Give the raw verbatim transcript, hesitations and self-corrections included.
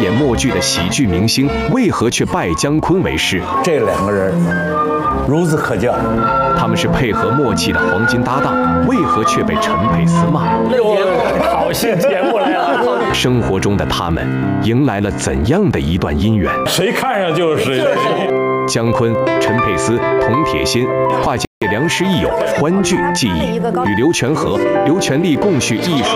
演默剧的喜剧明星，为何却拜姜昆为师？ 这两个人孺子可教， 他们是配合默契的黄金搭档，为何却被陈佩斯骂？ 又考戏节目来了。 生活中的他们迎来了怎样的一段姻缘？ 谁看上就是谁。 姜昆、陈佩斯、童铁心跨界良师益友，欢聚技艺，与刘全和、刘全利共叙艺术。